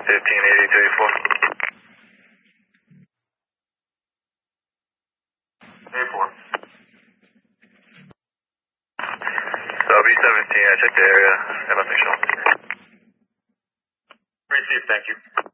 158034. A4. So B17, I checked the area. Have nothing shown. Received, thank you.